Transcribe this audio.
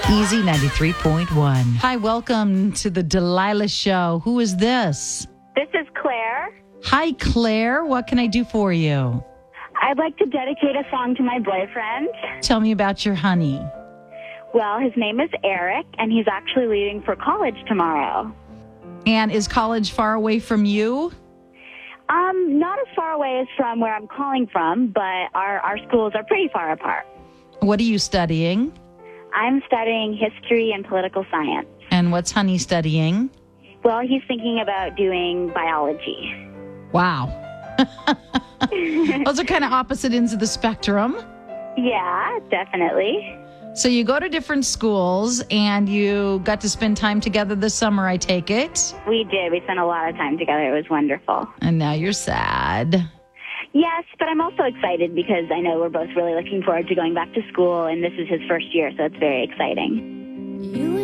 Easy 93.1. Hi, welcome to the Delilah Show. Who is this? This is Claire. Hi, Claire. What can I do for you? I'd like to dedicate a song to my boyfriend. Tell me about your honey. Well, his name is Eric, and he's actually leaving for college tomorrow. And is college far away from you? Not as far away as from where I'm calling from, but our schools are pretty far apart. What are you studying? I'm studying history and political science. And what's honey studying? Well, he's thinking about doing biology. Wow. Those are kind of opposite ends of the spectrum. Yeah, definitely. So you go to different schools and you got to spend time together this summer, I take it. We did. We spent a lot of time together. It was wonderful. And now you're sad. Yes, but I'm also excited because I know we're both really looking forward to going back to school, and this is his first year, so it's very exciting.